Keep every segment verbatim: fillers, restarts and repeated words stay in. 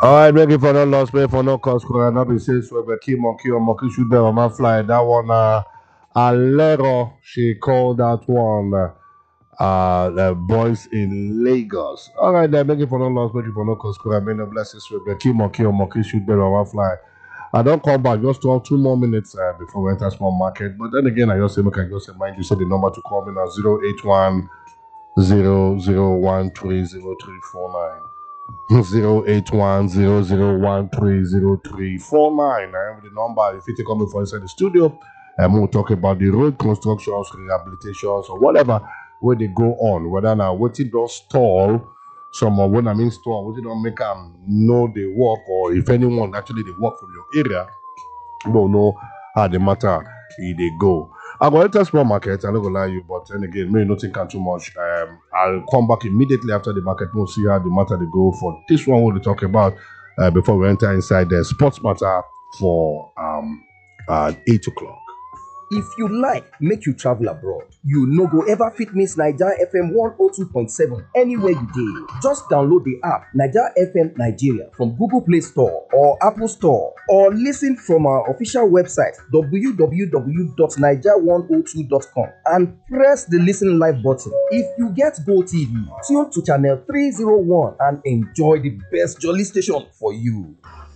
Alright, make it for no loss, pay for no cost, cause I not be saying so, but keep monkey or monkey shoot there on my fly. That one, uh, Alero, she called that one, uh, uh, the boys in Lagos. Alright, then make it for no loss, make it for no cost, cause I may no blessings, but keep monkey or monkey shoot there on my fly. I don't come back, just to have two more minutes uh, before we enter small market. But then again, I just say, make I just remind you, say the number to call me now zero eight one zero zero one three zero three four nine. zero eight one zero zero one three zero three four nine. I have the number. If you take me for inside the studio, and we'll talk about the road constructions, rehabilitations, or whatever where they go on. Whether now what it does stall, some of when I mean stall, what it don't make them know they work, or if anyone actually they work from your area, don't know how the matter if they go. I'm going to small market. I'm not gonna lie you, but then again, maybe not think too much. Um, I'll come back immediately after the market. We'll see how the matter they go for this one. We'll talk about uh, before we enter inside the sports matter for um uh, eight o'clock. If you like, make you travel abroad. You no go ever fit miss Naija F M one oh two point seven anywhere you dey. Just download the app Naija F M Nigeria from Google Play Store or Apple Store, or listen from our official website w w w dot naija one oh two dot com and press the listen live button. If you get Go T V, tune to channel three oh one and enjoy the best jolly station for you.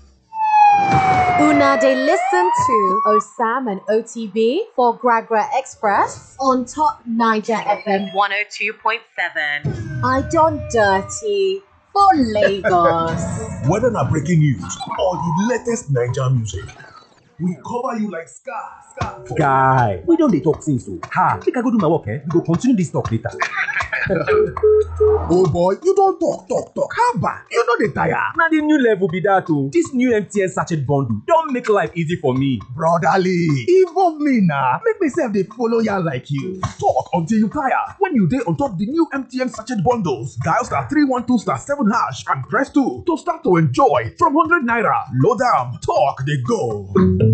Una de listen to Osam and O T B for Gragra Express on Top Niger F M one oh two point seven. I done dirty for Lagos. Whether na breaking news or the latest Niger music, we cover you like scar. scar Guy, we don't dey talk things so. Ha, make I go do my work, eh? We go continue this talk later. Oh boy, you don't talk, talk, talk. How bad? You know they tire. Now the new level be that too. This new M T N sachet bundle don't make life easy for me. Brotherly, involve me now. Make myself they follow ya like you. Talk until you tire. When you day on top the new M T N sachet bundles, dial star three one two star seven hash and press two to start to enjoy from one hundred naira. Low down, talk they go.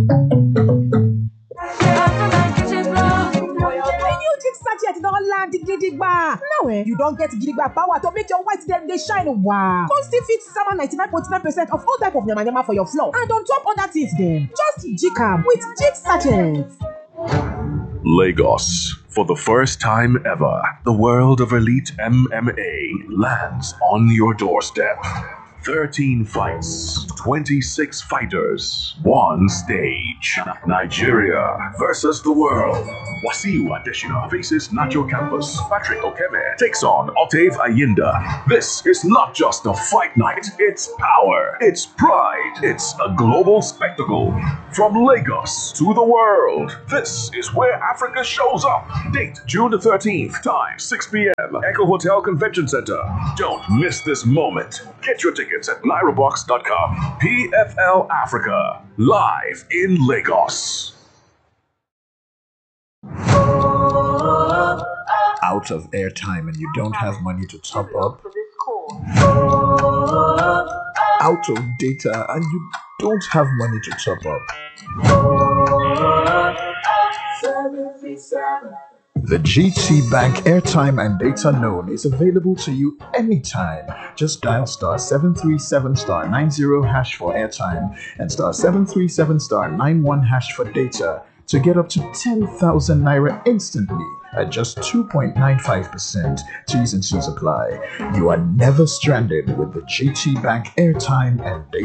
Sachet don land gidigba. Now eh, you don't get gidigba power to make your white dem dey shine. Wow. Come still fit sama ninety-nine point nine percent of all type of yama yama for your floor and on top other things dem. Just jig am with Jig Sachet. Lagos. For the first time ever, the world of elite M M A lands on your doorstep. thirteen fights, twenty-six fighters, one stage. Nigeria versus the world. Wasiu Adesina faces Nacho Campus. Patrick Okeme takes on Octave Ayinda. This is not just a fight night, it's power, it's pride, it's a global spectacle. From Lagos to the world, this is where Africa shows up. Date June the thirteenth, time six p.m. Echo Hotel Convention Center. Don't miss this moment. Get your tickets at naira box dot com. P F L Africa, live in Lagos. Out of airtime and you don't have money to top up? Out of data and you don't have money to top up? The G T Bank airtime and data known is available to you anytime. Just dial star seven three seven star nine zero hash for airtime and star seven three seven star nine one hash for data to get up to ten thousand naira instantly at just two point nine five percent. T's and C's apply. You are never stranded with the G T Bank airtime and data.